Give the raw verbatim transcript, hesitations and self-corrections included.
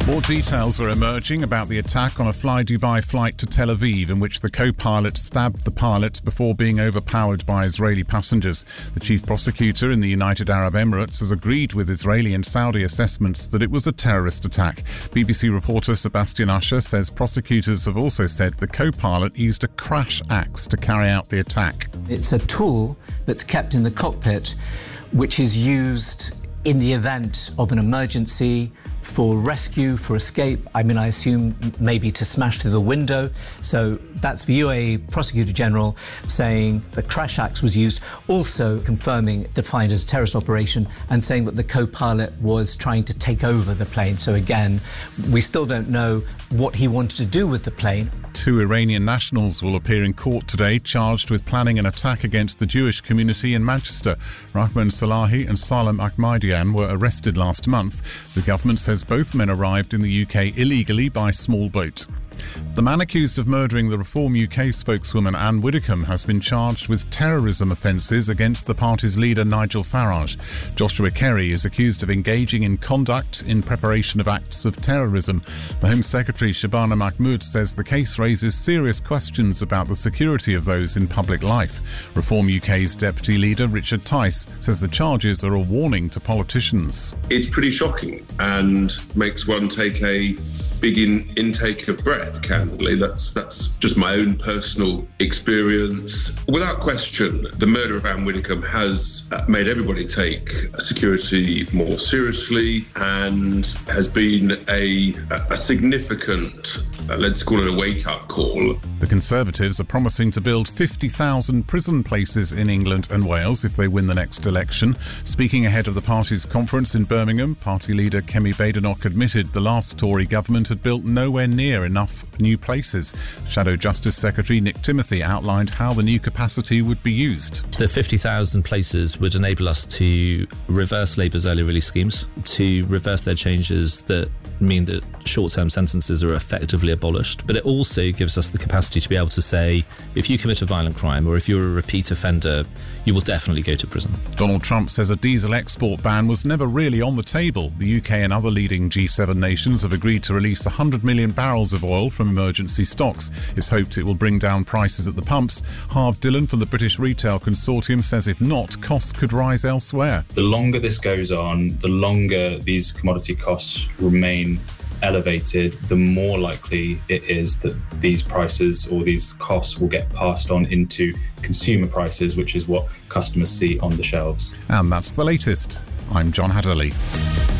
More details are emerging about the attack on a Fly Dubai flight to Tel Aviv in which the co-pilot stabbed the pilot before being overpowered by Israeli passengers. The chief prosecutor in the United Arab Emirates has agreed with Israeli and Saudi assessments that it was a terrorist attack. B B C reporter Sebastian Usher says prosecutors have also said the co-pilot used a crash axe to carry out the attack. It's a tool that's kept in the cockpit which is used in the event of an emergency, for rescue, for escape. I mean, I assume maybe to smash through the window. So that's the U A E Prosecutor General saying the crash axe was used, also confirming defined as a terrorist operation and saying that the co-pilot was trying to take over the plane. So again, we still don't know what he wanted to do with the plane. Two Iranian nationals will appear in court today, charged with planning an attack against the Jewish community in Manchester. Rahman Salahi and Salem Ahmadian were arrested last month. The government says both men arrived in the U K illegally by small boat. The man accused of murdering the Reform U K spokeswoman Anne Widdecombe has been charged with terrorism offences against the party's leader Nigel Farage. Joshua Kerry is accused of engaging in conduct in preparation of acts of terrorism. The Home Secretary Shabana Mahmood says the case raises serious questions about the security of those in public life. Reform U K's deputy leader Richard Tice says the charges are a warning to politicians. It's pretty shocking and makes one take a big in, intake of breath, candidly. That's that's just my own personal experience. Without question, the murder of Anne Widdecombe has uh, made everybody take security more seriously and has been a, a significant, uh, let's call it a wake-up call. The Conservatives are promising to build fifty thousand prison places in England and Wales if they win the next election. Speaking ahead of the party's conference in Birmingham, party leader Kemi Badenoch admitted the last Tory government had built nowhere near enough new places. Shadow Justice Secretary Nick Timothy outlined how the new capacity would be used. The fifty thousand places would enable us to reverse Labour's early release schemes, to reverse their changes that mean that short-term sentences are effectively abolished, but it also gives us the capacity to be able to say, if you commit a violent crime or if you're a repeat offender, you will definitely go to prison. Donald Trump says a diesel export ban was never really on the table. The U K and other leading G seven nations have agreed to release one hundred million barrels of oil from emergency stocks. It's hoped it will bring down prices at the pumps. Harv Dillon from the British Retail Consortium says if not, costs could rise elsewhere. The longer this goes on, the longer these commodity costs remain elevated, the more likely it is that these prices or these costs will get passed on into consumer prices, which is what customers see on the shelves. And that's the latest. I'm John Hatterley.